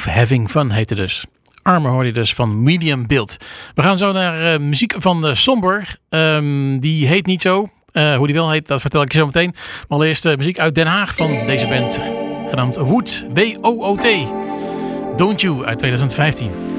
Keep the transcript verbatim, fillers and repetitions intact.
Of Having Fun heette dus. Armor hoorde je dus van Medium Build. We gaan zo naar uh, muziek van uh, Somber. Um, die heet niet zo. Uh, hoe die wel heet, dat vertel ik je zo meteen. Maar allereerst uh, muziek uit Den Haag van deze band. Genaamd Wood. W O O T. Don't You uit twintig vijftien.